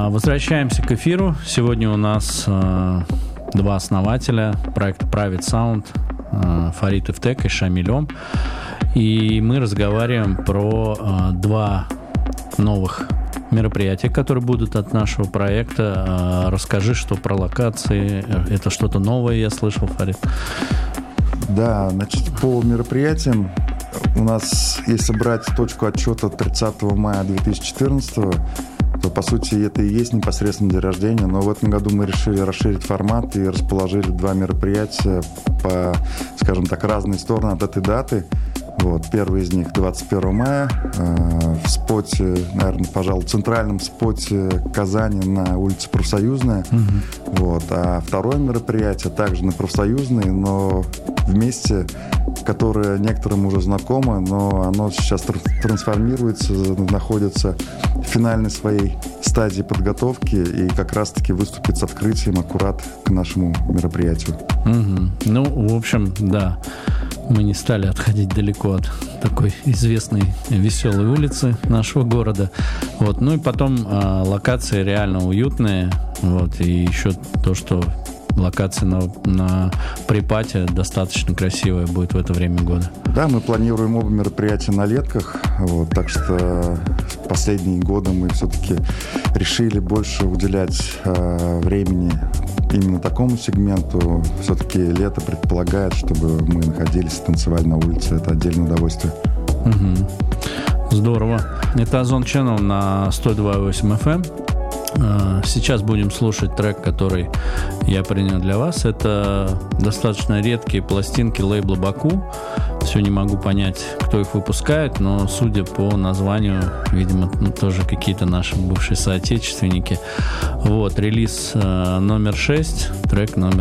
Возвращаемся к эфиру. Сегодня у нас два основателя проекта Private Sound, Фарид Ифтек и Шамиль Ом. И мы разговариваем про два новых мероприятия, которые будут от нашего проекта. Расскажи, что про локации. Это что-то новое, я слышал, Фарид. Да, значит, по мероприятиям у нас, если брать точку отсчета 30 мая 2014, то, по сути, это и есть непосредственно день рождения. Но в этом году мы решили расширить формат и расположили два мероприятия по, скажем так, разные стороны от этой даты. Вот. Первый из них 21 мая в споте, наверное, пожалуй, в центральном споте Казани на улице Профсоюзная. Вот. А второе мероприятие также на Профсоюзной, но в месте, которое некоторым уже знакомо, но оно сейчас трансформируется, находится в финальной своей стадии подготовки и как раз-таки выступит с открытием аккурат к нашему мероприятию. Ну, в общем, да. Мы не стали отходить далеко от такой известной веселой улицы нашего города. Вот. Ну и потом локации реально уютные. Вот. И еще то, что локация на Припяти достаточно красивая будет в это время года. Да, мы планируем оба мероприятия на летках. Вот, так что последние годы мы все-таки решили больше уделять времени именно такому сегменту. Все-таки лето предполагает, чтобы мы находились и танцевали на улице. Это отдельное удовольствие. Здорово. Это Озон Channel на 102.8 FM. Сейчас будем слушать трек, который я принял для вас. Это достаточно редкие пластинки лейбла Баку. Все не могу понять, кто их выпускает, но судя по названию, видимо, тоже какие-то наши бывшие соотечественники. Вот, релиз номер 6, трек номер